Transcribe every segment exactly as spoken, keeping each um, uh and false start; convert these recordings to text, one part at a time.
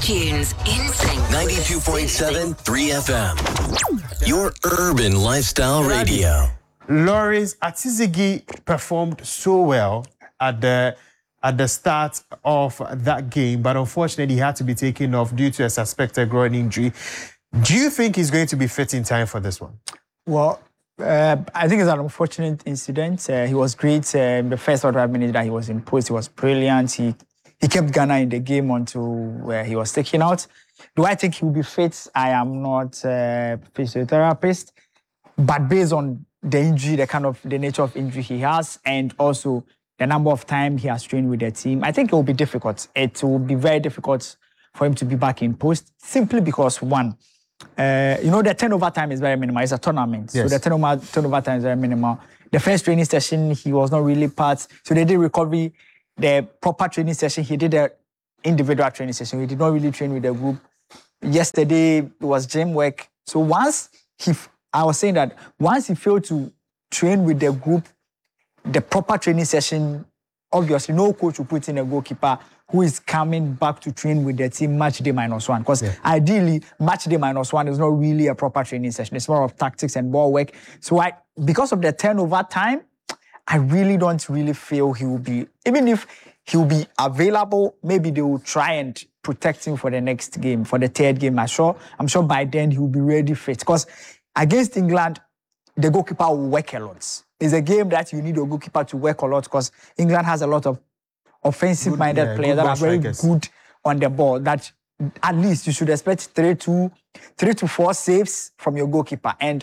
tunes in sync. ninety-two point seven, three F M. Your urban lifestyle radio. Lawrence Atizigi performed so well at the at the start of that game, but unfortunately he had to be taken off due to a suspected groin injury. Do you think he's going to be fit in time for this one? Well, uh, I think it's an unfortunate incident. Uh, he was great uh, the first five minutes that he was in post. He was brilliant. He he kept Ghana in the game until where he was taken out. Do I think he will be fit? I am not a physiotherapist, but based on the injury, the kind of the nature of injury he has, and also the number of time he has trained with the team, I think it will be difficult. It will be very difficult for him to be back in post, simply because one, uh, you know, the turnover time is very minimal. It's a tournament, yes. So the turnover turnover time is very minimal. The first training session, he was not really part, so they did recovery. The proper training session, he did the individual training session. He did not really train with the group. Yesterday it was gym work. So once he, I was saying that once he failed to train with the group, the proper training session, obviously no coach will put in a goalkeeper who is coming back to train with the team match day minus one. Because yeah. ideally, match day minus one is not really a proper training session. It's more of tactics and ball work. So I, because of the turnover time, I really don't really feel he will be, even if he will be available, maybe they will try and protect him for the next game, for the third game. I'm sure, I'm sure by then he will be ready fit. Because against England, the goalkeeper will work a lot. It's a game that you need a goalkeeper to work a lot because England has a lot of offensive-minded yeah, players that are very strikers. good on the ball. That at least you should expect three to three to four saves from your goalkeeper. And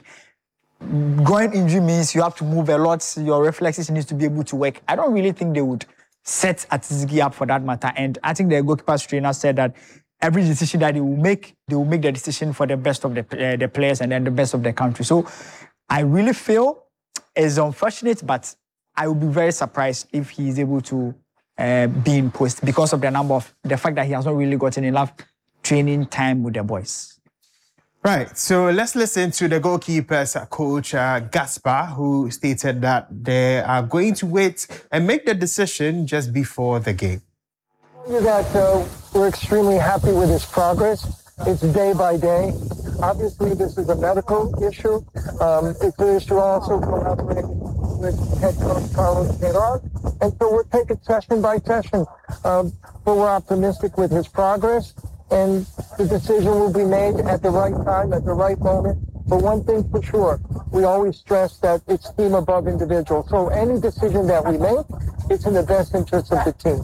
groin injury means you have to move a lot. Your reflexes need to be able to work. I don't really think they would set Atizigi up for that matter. And I think the goalkeeper's trainer said that every decision that they will make, they will make the decision for the best of the, uh, the players and then the best of the country. So I really feel it's unfortunate, but I would be very surprised if he is able to uh, be in post because of the number of, the fact that he has not really gotten enough training time with the boys. Right, so let's listen to the goalkeeper's coach, uh, Gaspar, who stated that they are going to wait and make the decision just before the game. That uh, we're extremely happy with his progress. It's day by day. Obviously, this is a medical issue. Um, it's an issue also collaborating with head coach Carlos Gerard. And so we're taking session by session. Um, but we're optimistic with his progress. And the decision will be made at the right time, at the right moment. But one thing for sure, we always stress that it's team above individual. So any decision that we make, it's in the best interest of the team.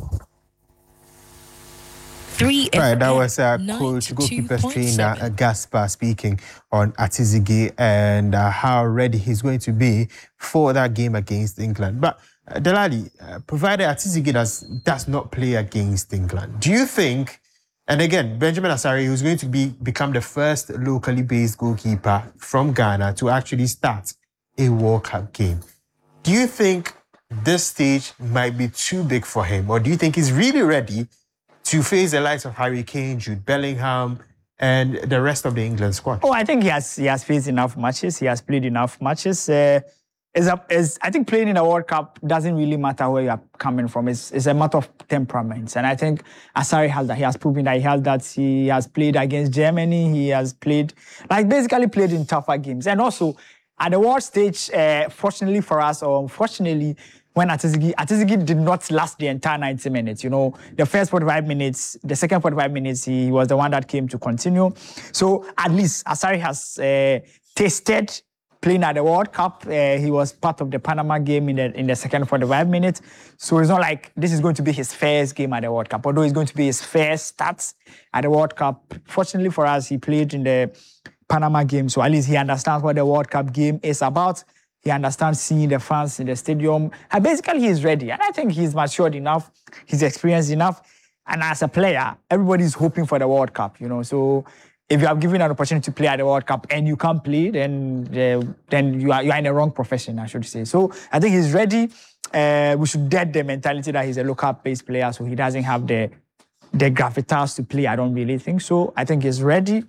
Three right, that was uh, coach, goalkeeper trainer uh, Gaspar speaking on Atizigi and uh, how ready he's going to be for that game against England. But uh, Delali, uh, provided Atizigi does, does not play against England, do you think, and again, Benjamin Asare, who's going to be become the first locally based goalkeeper from Ghana to actually start a World Cup game, do you think this stage might be too big for him, or do you think he's really ready to face the likes of Harry Kane, Jude Bellingham, and the rest of the England squad? Oh, I think he has he has faced enough matches. He has played enough matches. Uh, is a, is, I think playing in a World Cup doesn't really matter where you are coming from. It's, it's a matter of temperament. And I think Asare has that. He has proven that he has that. He has played against Germany. He has played, like basically played in tougher games. And also, at the world stage, uh, fortunately for us, or unfortunately, when Atizigi, Atizigi did not last the entire ninety minutes. You know, the first forty-five minutes, the second forty-five minutes, he was the one that came to continue. So at least Asare has uh, tasted playing at the World Cup. Uh, he was part of the Panama game in the in the second forty-five minutes. So it's not like this is going to be his first game at the World Cup, although it's going to be his first starts at the World Cup. Fortunately for us, he played in the Panama game, so at least he understands what the World Cup game is about. He understands seeing the fans in the stadium. And basically, he's ready. And I think he's matured enough. He's experienced enough. And as a player, everybody's hoping for the World Cup, you know. So if you have given an opportunity to play at the World Cup and you can't play, then uh, then you are you are in the wrong profession, I should say. So I think he's ready. Uh, we should get the mentality that he's a local-based player, so he doesn't have the the gravitas to play. I don't really think so. I think he's ready.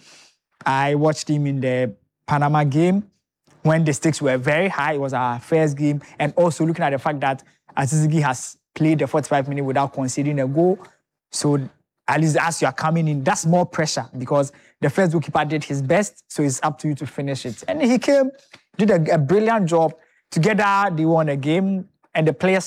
I watched him in the Panama game when the stakes were very high. It was our first game. And also looking at the fact that Atizigi has played the forty-five minutes without conceding a goal. So at least as you are coming in, that's more pressure because the first goalkeeper did his best, so it's up to you to finish it. And he came, did a, a brilliant job. Together, they won a game, and the players